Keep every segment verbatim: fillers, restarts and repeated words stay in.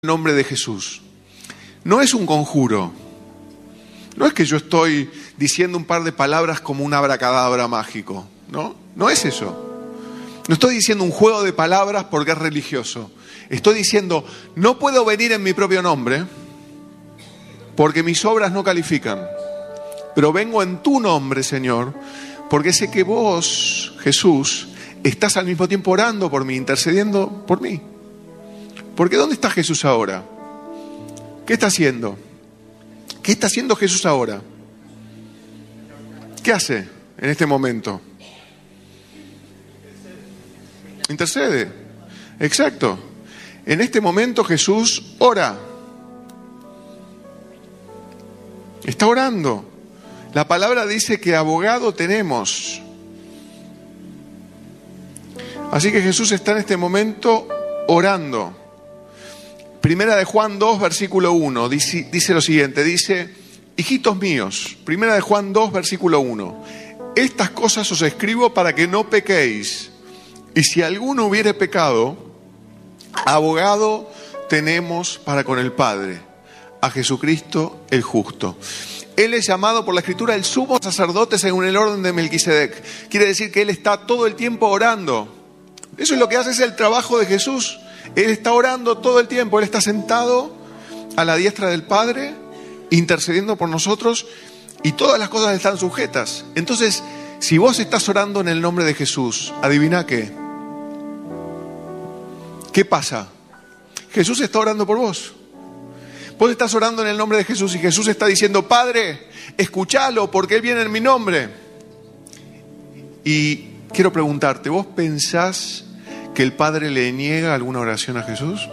el nombre de Jesús. No es un conjuro. No es que yo estoy diciendo un par de palabras como un abracadabra mágico. No, no es eso. No estoy diciendo un juego de palabras porque es religioso. Estoy diciendo, no puedo venir en mi propio nombre porque mis obras no califican. Pero vengo en tu nombre, Señor, porque sé que vos, Jesús, estás al mismo tiempo orando por mí, intercediendo por mí. Porque ¿dónde está Jesús ahora? ¿Qué está haciendo? ¿Qué está haciendo Jesús ahora? ¿Qué hace en este momento? Intercede. Exacto. En este momento Jesús ora. Está orando. La palabra dice que abogado tenemos. Así que Jesús está en este momento orando. Primera de Juan dos, versículo uno, dice, dice lo siguiente, dice, hijitos míos, Primera de Juan dos, versículo uno, estas cosas os escribo para que no pequéis, y si alguno hubiere pecado, abogado tenemos para con el Padre, a Jesucristo el justo. Él es llamado por la Escritura el sumo sacerdote según el orden de Melquisedec. Quiere decir que Él está todo el tiempo orando. Eso es lo que hace, es el trabajo de Jesús. Él está orando todo el tiempo, Él está sentado a la diestra del Padre, intercediendo por nosotros, y todas las cosas están sujetas. Entonces, si vos estás orando en el nombre de Jesús, adivina qué. ¿Qué pasa? Jesús está orando por vos. Vos estás orando en el nombre de Jesús y Jesús está diciendo, Padre, escuchalo porque Él viene en mi nombre. Y quiero preguntarte, ¿vos pensás que el Padre le niega alguna oración a Jesús?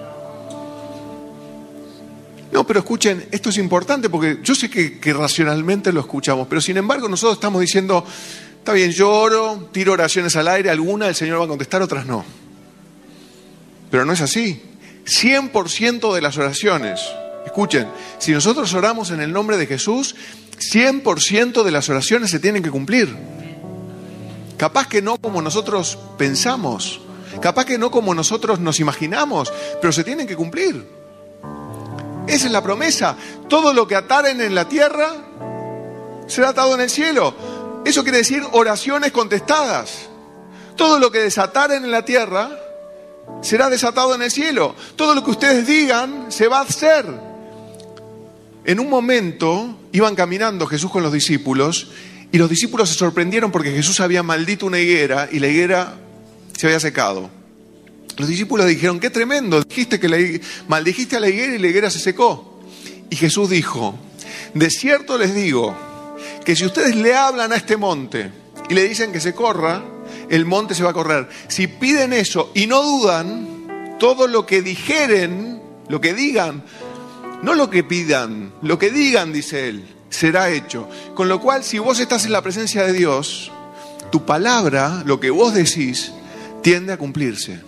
No, pero escuchen, esto es importante porque yo sé que, que racionalmente lo escuchamos, pero sin embargo nosotros estamos diciendo, está bien, yo oro, tiro oraciones al aire, algunas el Señor va a contestar, otras no. Pero no es así. cien por ciento de las oraciones, escuchen, si nosotros oramos en el nombre de Jesús, cien por ciento de las oraciones se tienen que cumplir. Capaz que no como nosotros pensamos, capaz que no como nosotros nos imaginamos, pero se tienen que cumplir. Esa es la promesa. Todo lo que ataren en la tierra será atado en el cielo. Eso quiere decir oraciones contestadas. Todo lo que desataren en la tierra será desatado en el cielo. Todo lo que ustedes digan se va a hacer. En un momento iban caminando Jesús con los discípulos y los discípulos se sorprendieron porque Jesús había maldito una higuera y la higuera se había secado. Los discípulos dijeron, qué tremendo, dijiste que la, maldijiste a la higuera y la higuera se secó. Y Jesús dijo, de cierto les digo, que si ustedes le hablan a este monte y le dicen que se corra, el monte se va a correr. Si piden eso y no dudan, todo lo que dijeren, lo que digan, no lo que pidan, lo que digan, dice Él, será hecho. Con lo cual, si vos estás en la presencia de Dios, tu palabra, lo que vos decís, tiende a cumplirse.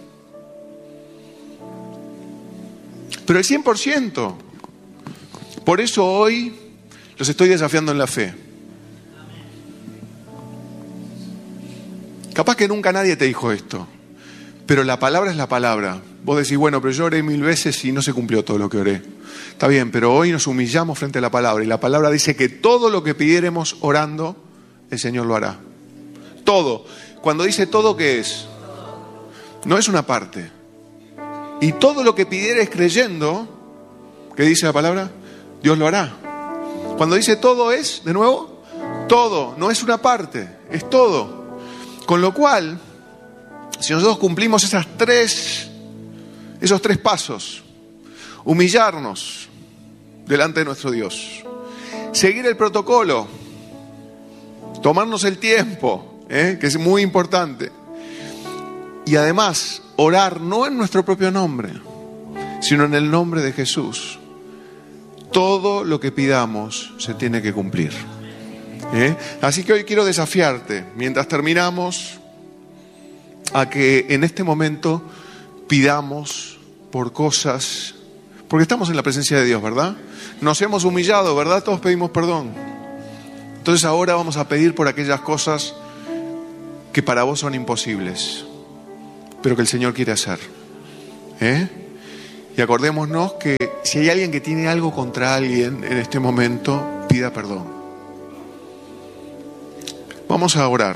Pero el cien por ciento. Por eso hoy los estoy desafiando en la fe. Capaz que nunca nadie te dijo esto, pero la palabra es la palabra. Vos decís, bueno, pero yo oré mil veces y no se cumplió todo lo que oré. Está bien, pero hoy nos humillamos frente a la palabra y la palabra dice que todo lo que pidiéremos orando, el Señor lo hará. Todo. Cuando dice todo, ¿qué es? No es una parte. Y todo lo que pidieres creyendo, ¿qué dice la palabra? Dios lo hará. Cuando dice todo es, de nuevo, todo, no es una parte, es todo. Con lo cual, si nosotros cumplimos esas tres, esos tres pasos, humillarnos delante de nuestro Dios, seguir el protocolo, tomarnos el tiempo, ¿eh? que es muy importante, y además orar no en nuestro propio nombre, sino en el nombre de Jesús, todo lo que pidamos se tiene que cumplir. ¿Eh? Así que hoy quiero desafiarte, mientras terminamos, a que en este momento pidamos por cosas, porque estamos en la presencia de Dios, ¿verdad? Nos hemos humillado, ¿verdad? Todos pedimos perdón. Entonces ahora vamos a pedir por aquellas cosas que para vos son imposibles, pero que el Señor quiere hacer. ¿Eh? Y acordémonos que si hay alguien que tiene algo contra alguien en este momento, pida perdón. Vamos a orar.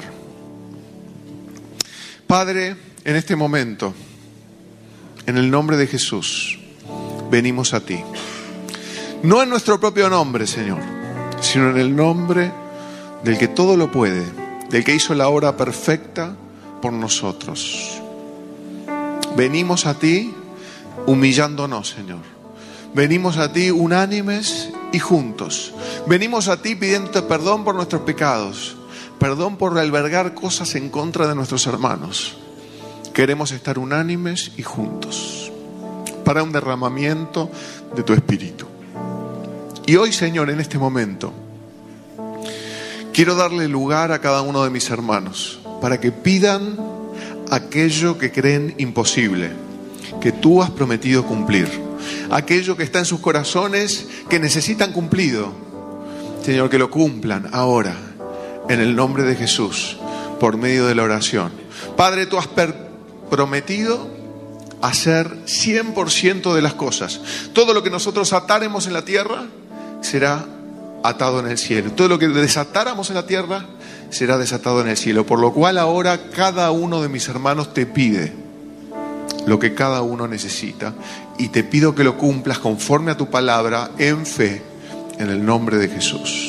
Padre, en este momento, en el nombre de Jesús, venimos a ti. No en nuestro propio nombre, Señor, sino en el nombre del que todo lo puede, del que hizo la obra perfecta por nosotros. Venimos a ti humillándonos, Señor. Venimos a ti unánimes y juntos. Venimos a ti pidiéndote perdón por nuestros pecados, perdón por albergar cosas en contra de nuestros hermanos. Queremos estar unánimes y juntos para un derramamiento de tu Espíritu. Y hoy, Señor, en este momento, quiero darle lugar a cada uno de mis hermanos para que pidan aquello que creen imposible, que tú has prometido cumplir. Aquello que está en sus corazones que necesitan cumplido. Señor, que lo cumplan ahora, en el nombre de Jesús, por medio de la oración. Padre, tú has per- prometido hacer cien por ciento de las cosas. Todo lo que nosotros atáremos en la tierra será atado en el cielo. Todo lo que desatáramos en la tierra será desatado en el cielo. Por lo cual ahora cada uno de mis hermanos te pide lo que cada uno necesita. Y te pido que lo cumplas conforme a tu palabra, en fe, en el nombre de Jesús.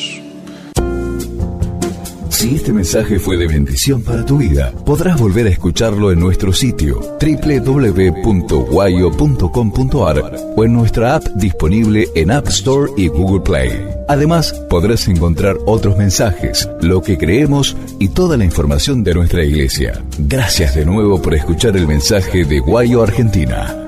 Si este mensaje fue de bendición para tu vida, podrás volver a escucharlo en nuestro sitio doble u doble u doble u punto guayo punto com punto a r o en nuestra app disponible en App Store y Google Play. Además, podrás encontrar otros mensajes, lo que creemos y toda la información de nuestra iglesia. Gracias de nuevo por escuchar el mensaje de Guayo Argentina.